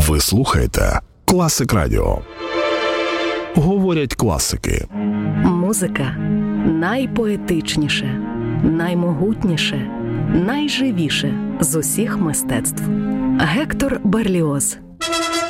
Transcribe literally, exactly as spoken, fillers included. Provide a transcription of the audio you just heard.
Ви слухаєте Класик Радіо. Говорять класики. Музика найпоетичніше, наймогутніше, найживіше з усіх мистецтв. Гектор Берліоз.